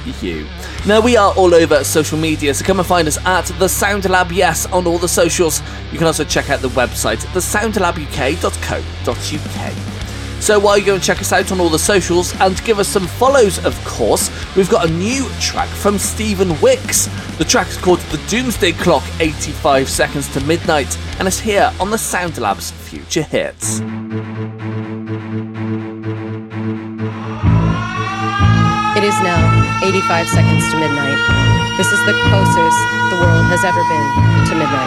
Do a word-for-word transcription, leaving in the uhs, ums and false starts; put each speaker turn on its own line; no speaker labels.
you. Now, we are all over social media, so come and find us at The Sound Lab, yes, on all the socials. You can also check out the website, the sound lab u k dot co dot u k. So while you go and check us out on all the socials and give us some follows, of course, we've got a new track from Stephen Wicks. The track's called The Doomsday Clock, eighty-five seconds to midnight, and it's here on the Sound Lab's Future Hits.
It is now eighty-five seconds to midnight. This is the closest the world has ever been to midnight.